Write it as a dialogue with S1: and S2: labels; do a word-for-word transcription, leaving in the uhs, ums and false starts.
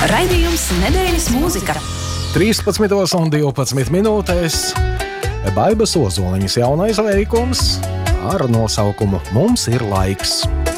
S1: Raidījums Nedēļas mūzika.
S2: trīspadsmitos un divpadsmit minūtēs Baibas Ozoliņas jaunais veikums ar nosaukumu Mums ir laiks.